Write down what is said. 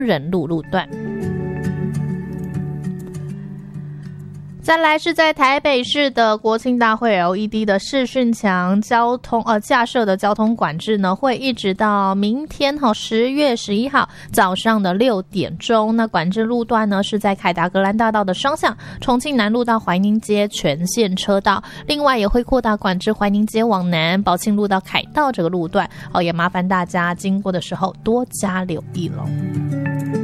仁路路段。再来是在台北市的国庆大会 LED 的视讯墙架设的交通管制呢，会一直到明天10月11号早上的6点钟。那管制路段呢是在凯达格兰大道的双向，重庆南路到怀宁街全线车道，另外也会扩大管制怀宁街往南宝庆路到凯道这个路段也麻烦大家经过的时候多加留意咯。